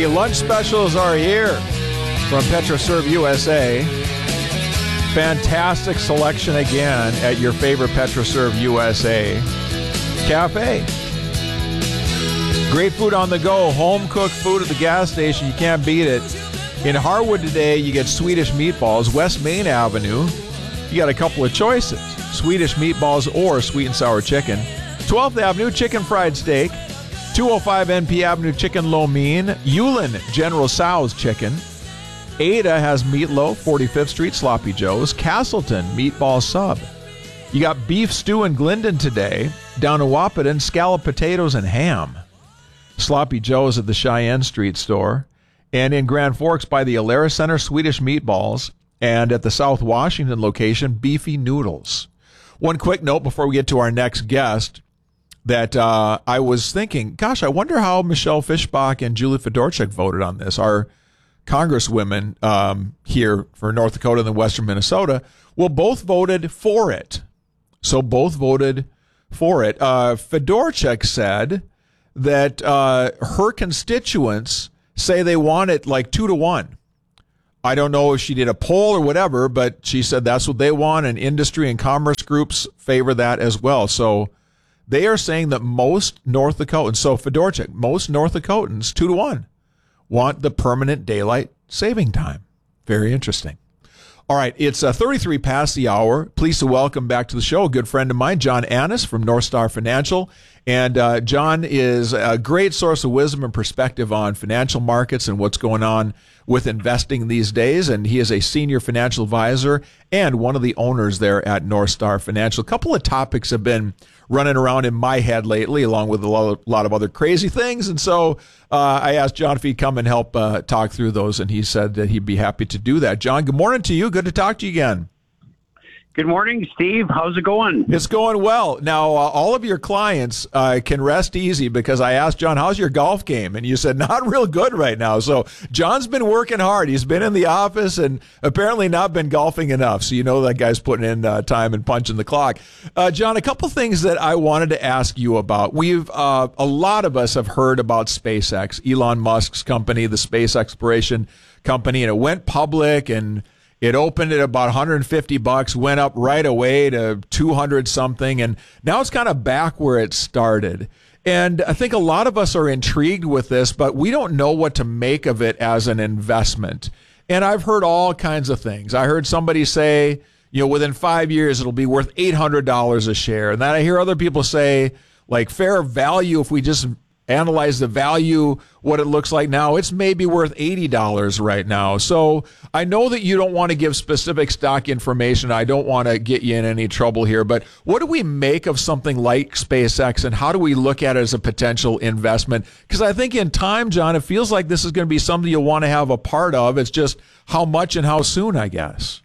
The lunch specials are here from PetroServe USA. Fantastic selection again at your favorite PetroServe USA cafe. Great food on the go, home-cooked food at the gas station. You can't beat it. In Harwood today, you get Swedish meatballs. West Main Avenue, you got a couple of choices. Swedish meatballs or sweet and sour chicken. 12th Avenue, chicken fried steak. 205 NP Avenue, chicken lo mein. Ulen, General Tso's chicken. Ada has meatloaf, 45th Street, Sloppy Joe's. Castleton, meatball sub. You got beef stew in Glendon today. Down in Wahpeton, scalloped potatoes and ham. Sloppy Joe's at the Cheyenne Street store. And in Grand Forks by the Alara Center, Swedish meatballs. And at the South Washington location, beefy noodles. One quick note before we get to our next guest, that I was thinking, gosh, I wonder how Michelle Fischbach and Julie Fedorchuk voted on this. Our congresswomen here for North Dakota and Western Minnesota, well, both voted for it. So both voted for it. Fedorchuk said that her constituents say they want it like 2-1. I don't know if she did a poll or whatever, but she said that's what they want, and industry and commerce groups favor that as well. So they are saying that most North Dakotans, so Fedorchuk, most North Dakotans, 2-1, want the permanent daylight saving time. Very interesting. All right, it's 33 past the hour. Pleased to welcome back to the show a good friend of mine, John Annis from North Star Financial. And John is a great source of wisdom and perspective on financial markets and what's going on with investing these days. And he is a senior financial advisor and one of the owners there at North Star Financial. A couple of topics have been running around in my head lately, along with a lot of other crazy things. And so I asked John if he'd come and help talk through those, and he said that he'd be happy to do that. John, good morning to you. Good to talk to you again. Good morning, Steve. How's it going? It's going well. Now, all of your clients can rest easy because I asked John, how's your golf game? And you said, not real good right now. So John's been working hard. He's been in the office and apparently not been golfing enough. So you know that guy's putting in time and punching the clock. John, a couple things that I wanted to ask you about. We've a lot of us have heard about SpaceX, Elon Musk's company, the space exploration company, and it went public and it opened at about $150, went up right away to 200 something, and now it's kind of back where it started. And I think a lot of us are intrigued with this, but we don't know what to make of it as an investment. And I've heard all kinds of things. I heard somebody say, within 5 years, it'll be worth $800 a share. And then I hear other people say, like, fair value, if we just analyze the value, what it looks like now, it's maybe worth $80 right now. So I know that you don't want to give specific stock information. I don't want to get you in any trouble here, but what do we make of something like SpaceX, and how do we look at it as a potential investment? Because I think in time, John, it feels like this is going to be something you'll want to have a part of. It's just how much and how soon, I guess.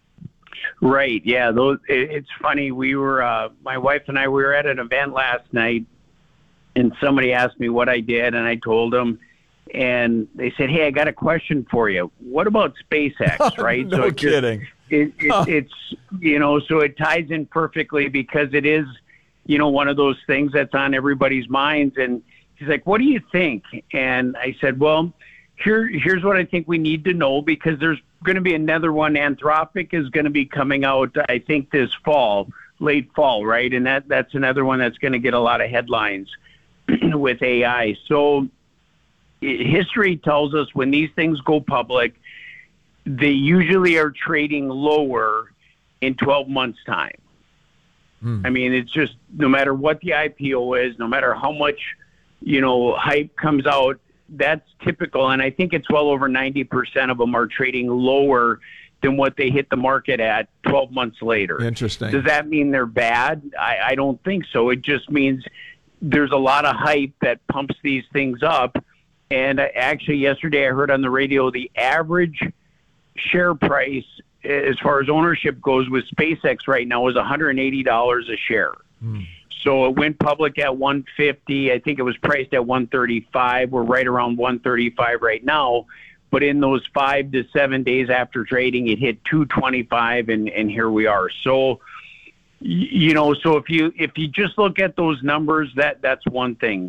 Right. Yeah. It's funny. We were, my wife and I, we were at an event last night, and somebody asked me what I did, and I told them, and they said, "Hey, I got a question for you. What about SpaceX?" Right? No so kidding. It's so it ties in perfectly because it is, one of those things that's on everybody's minds. And he's like, "What do you think?" And I said, "Well, here's what I think we need to know, because there's going to be another one. Anthropic is going to be coming out, I think, this fall, late fall, right? And that's another one that's going to get a lot of headlines with AI. So history tells us when these things go public, they usually are trading lower in 12 months' time. I mean, it's just no matter what the IPO is, no matter how much, hype comes out, that's typical. And I think it's well over 90% of them are trading lower than what they hit the market at 12 months later. Interesting. Does that mean they're bad? I don't think so. It just means there's a lot of hype that pumps these things up. And actually, yesterday I heard on the radio the average share price as far as ownership goes with SpaceX right now is $180 a share. So it went public at $150. I think it was priced at $135. We're right around $135 right now. But in those 5 to 7 days after trading, it hit $225, and here we are. So, so if you just look at those numbers, that's one thing.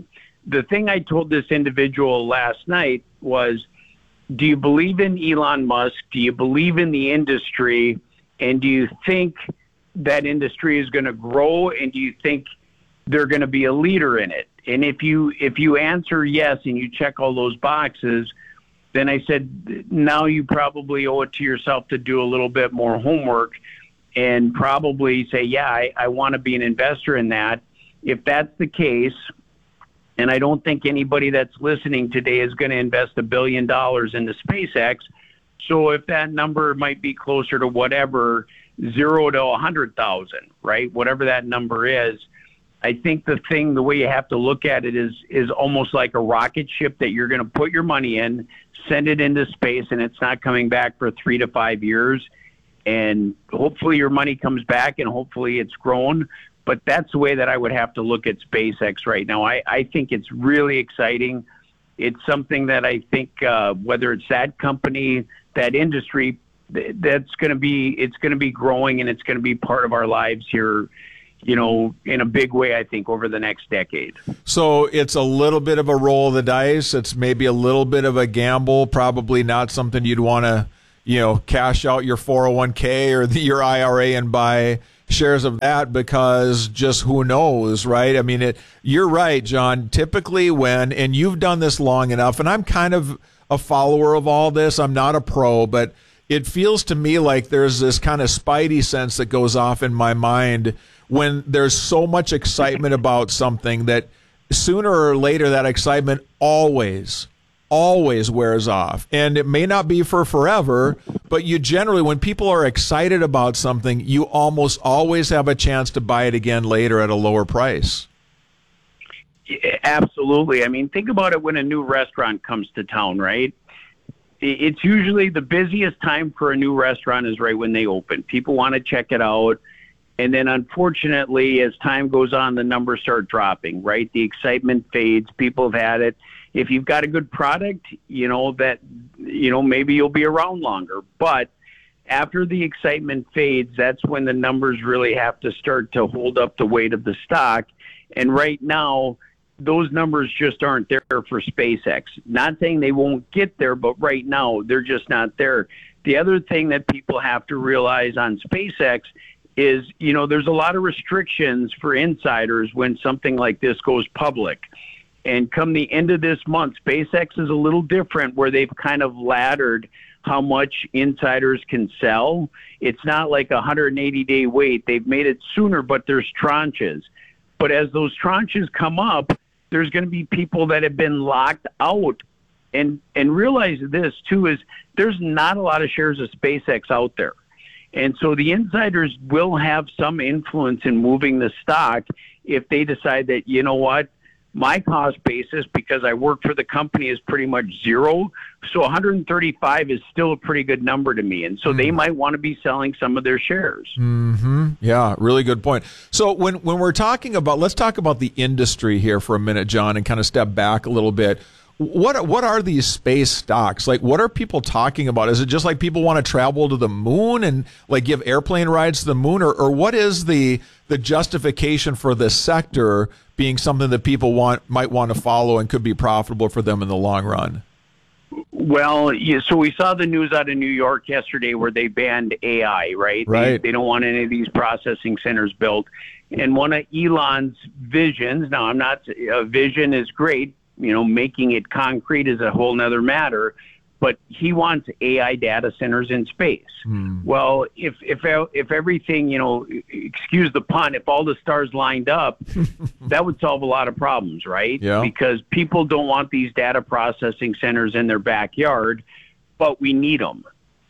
the thing I told this individual last night was, do you believe in Elon Musk? Do you believe in the industry? And do you think that industry is going to grow? And do you think they're going to be a leader in it? And if you answer yes and you check all those boxes, then I said, now you probably owe it to yourself to do a little bit more homework and probably say, yeah, I want to be an investor in that. If that's the case, and I don't think anybody that's listening today is going to invest $1 billion into SpaceX. So if that number might be closer to whatever, 0 to 100,000, right? Whatever that number is, I think the way you have to look at it is almost like a rocket ship that you're going to put your money in, send it into space, and it's not coming back for 3 to 5 years. And hopefully your money comes back and hopefully it's grown. But that's the way that I would have to look at SpaceX right now. I think it's really exciting. It's something that I think whether it's that company, that industry, it's going to be growing, and it's going to be part of our lives here, in a big way, I think, over the next decade. So it's a little bit of a roll of the dice. It's maybe a little bit of a gamble, probably not something you'd want to, cash out your 401k or your IRA and buy shares of that, because just who knows, right? I mean, you're right, John. Typically and you've done this long enough, and I'm kind of a follower of all this. I'm not a pro, but it feels to me like there's this kind of spidey sense that goes off in my mind when there's so much excitement about something that sooner or later that excitement always wears off. And it may not be for forever, but you generally, when people are excited about something, you almost always have a chance to buy it again later at a lower price. Absolutely. I mean, think about it when a new restaurant comes to town, right? It's usually the busiest time for a new restaurant is right when they open. People want to check it out. And then unfortunately, as time goes on, the numbers start dropping, right? The excitement fades. People have had it. If you've got a good product, maybe you'll be around longer. But after the excitement fades, that's when the numbers really have to start to hold up the weight of the stock. And right now, those numbers just aren't there for SpaceX. Not saying they won't get there, but right now, they're just not there. The other thing that people have to realize on SpaceX is, there's a lot of restrictions for insiders when something like this goes public. And come the end of this month, SpaceX is a little different where they've kind of laddered how much insiders can sell. It's not like a 180-day wait. They've made it sooner, but there's tranches. But as those tranches come up, there's going to be people that have been locked out. And realize this, too, is there's not a lot of shares of SpaceX out there. And so the insiders will have some influence in moving the stock if they decide that, my cost basis, because I work for the company, is pretty much zero. So 135 is still a pretty good number to me. And so they might want to be selling some of their shares. Mm-hmm. Yeah, really good point. So when we're talking about, let's talk about the industry here for a minute, John, and kind of step back a little bit. What are these space stocks? Like, what are people talking about? Is it just like people want to travel to the moon and like give airplane rides to the moon, or what is the justification for this sector being something that people might want to follow and could be profitable for them in the long run? Well, so we saw the news out of New York yesterday where they banned AI, right? Right. They don't want any of these processing centers built. And one of Elon's visions, now a vision is great, making it concrete is a whole nother matter, but he wants AI data centers in space. Well, if everything, excuse the pun, if all the stars lined up, that would solve a lot of problems, right? Yeah. Because people don't want these data processing centers in their backyard, but we need them,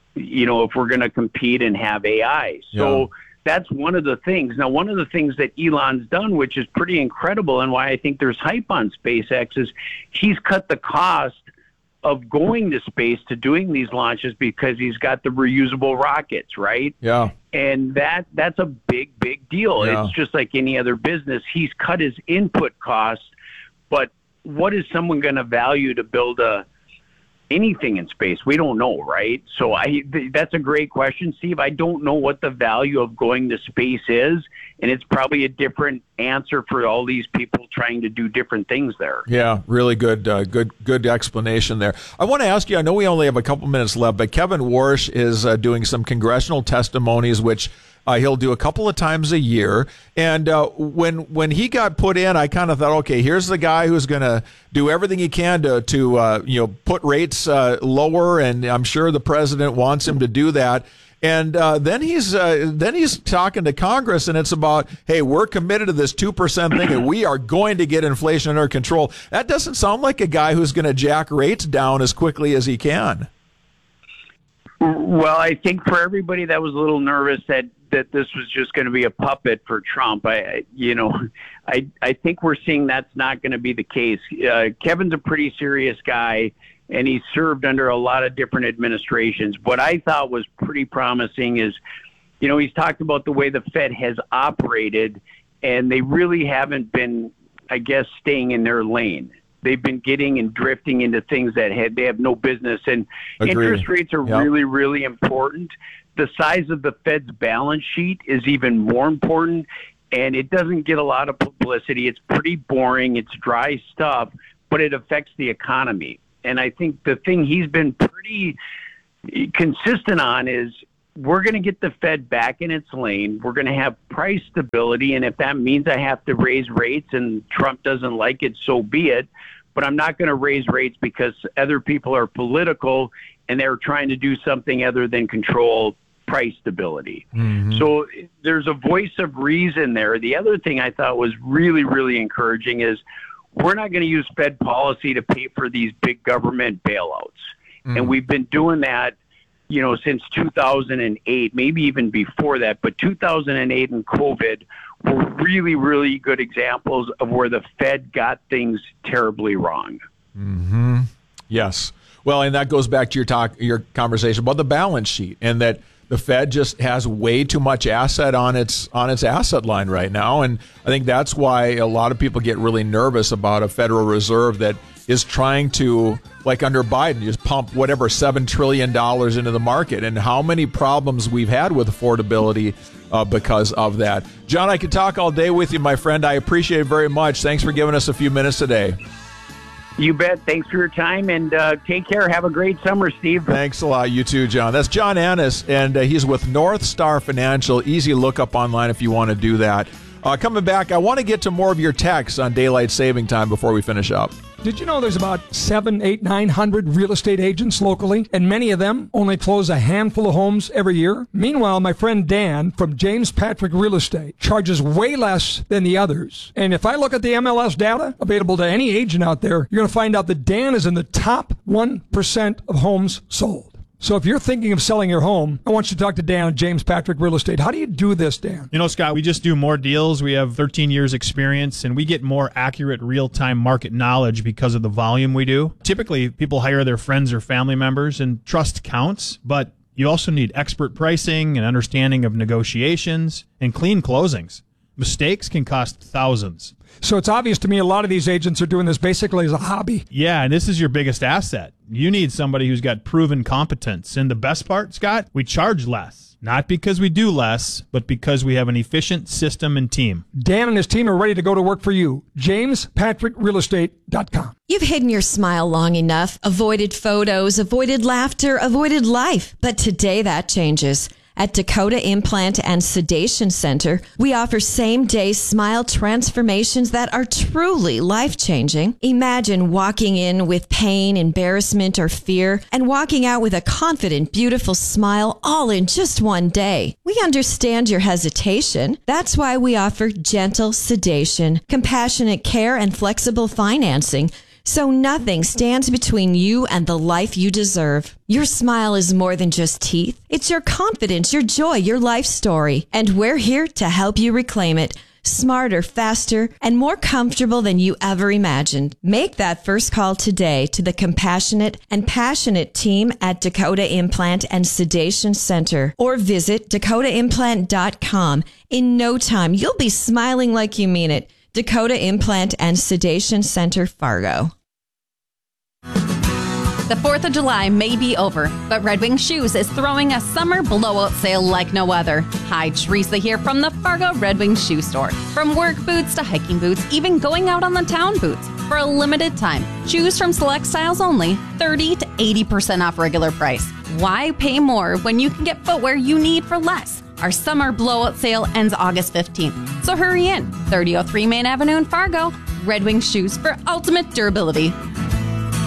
if we're going to compete and have AI. So that's one of the things. Now, one of the things that Elon's done, which is pretty incredible and why I think there's hype on SpaceX, is he's cut the cost of going to space to doing these launches because he's got the reusable rockets, right? Yeah. And that's a big, big deal. Yeah. It's just like any other business. He's cut his input costs, but what is someone going to value to build a anything in space. We don't know, right? So that's a great question, Steve. I don't know what the value of going to space is, and it's probably a different answer for all these people trying to do different things there. Yeah, really good explanation there. I want to ask you, I know we only have a couple minutes left, but Kevin Warsh is doing some congressional testimonies, which he'll do a couple of times a year. And when he got put in, I kind of thought, okay, here's the guy who's going to do everything he can to put rates lower, and I'm sure the president wants him to do that. And then he's talking to Congress, and it's about, hey, we're committed to this 2% thing, and we are going to get inflation under control. That doesn't sound like a guy who's going to jack rates down as quickly as he can. Well, I think for everybody that was a little nervous that this was just going to be a puppet for Trump, I think we're seeing that's not going to be the case. Kevin's a pretty serious guy, and he served under a lot of different administrations. What I thought was pretty promising is, he's talked about the way the Fed has operated, and they really haven't been, I guess, staying in their lane. They've been getting and drifting into things that they have no business. And interest rates are really, really important. The size of the Fed's balance sheet is even more important, and it doesn't get a lot of publicity. It's pretty boring. It's dry stuff, but it affects the economy. And I think the thing he's been pretty consistent on is we're going to get the Fed back in its lane. We're going to have price stability. And if that means I have to raise rates and Trump doesn't like it, so be it. But I'm not going to raise rates because other people are political and they're trying to do something other than control price stability. Mm-hmm. So there's a voice of reason there. The other thing I thought was really, really encouraging is we're not going to use Fed policy to pay for these big government bailouts. Mm-hmm. And we've been doing that, since 2008, maybe even before that. But 2008 and COVID were really, really good examples of where the Fed got things terribly wrong. Mm-hmm. Yes. Well, and that goes back to your conversation about the balance sheet, and that the Fed just has way too much asset on its asset line right now. And I think that's why a lot of people get really nervous about a Federal Reserve that is trying to, like under Biden, just pump whatever $7 trillion into the market, and how many problems we've had with affordability because of that. John, I could talk all day with you, my friend. I appreciate it very much. Thanks for giving us a few minutes today. You bet. Thanks for your time, and take care. Have a great summer, Steve. Thanks a lot. You too, John. That's John Annis, and he's with North Star Financial. Easy look up online if you want to do that. Coming back, I want to get to more of your texts on daylight saving time before we finish up. Did you know there's about 700, 800, 900 real estate agents locally, and many of them only close a handful of homes every year? Meanwhile, my friend Dan from James Patrick Real Estate charges way less than the others. And if I look at the MLS data available to any agent out there, you're going to find out that Dan is in the top 1% of homes sold. So if you're thinking of selling your home, I want you to talk to Dan at James Patrick Real Estate. How do you do this, Dan? Scott, we just do more deals. We have 13 years experience, and we get more accurate real-time market knowledge because of the volume we do. Typically, people hire their friends or family members, and trust counts, but you also need expert pricing and understanding of negotiations and clean closings. Mistakes can cost thousands. So it's obvious to me a lot of these agents are doing this basically as a hobby. Yeah, and this is your biggest asset. You need somebody who's got proven competence. And the best part, Scott, we charge less. Not because we do less, but because we have an efficient system and team. Dan and his team are ready to go to work for you. JamesPatrickRealEstate.com. You've hidden your smile long enough, avoided photos, avoided laughter, avoided life. But today that changes. At Dakota Implant and Sedation Center, we offer same-day smile transformations that are truly life-changing. Imagine walking in with pain, embarrassment, or fear, and walking out with a confident, beautiful smile all in just one day. We understand your hesitation. That's why we offer gentle sedation, compassionate care, and flexible financing. So nothing stands between you and the life you deserve. Your smile is more than just teeth. It's your confidence, your joy, your life story. And we're here to help you reclaim it. Smarter, faster, and more comfortable than you ever imagined. Make that first call today to the compassionate and passionate team at Dakota Implant and Sedation Center, or visit DakotaImplant.com. In no time, you'll be smiling like you mean it. Dakota Implant and Sedation Center, Fargo. The 4th of July may be over, but Red Wing Shoes is throwing a summer blowout sale like no other. Hi, Teresa here from the Fargo Red Wing Shoe Store. From work boots to hiking boots, even going out on the town boots. For a limited time, choose from select styles only, 30 to 80% off regular price. Why pay more when you can get footwear you need for less? Our summer blowout sale ends August 15th, so hurry in. 3003 Main Avenue in Fargo. Red Wing Shoes for ultimate durability.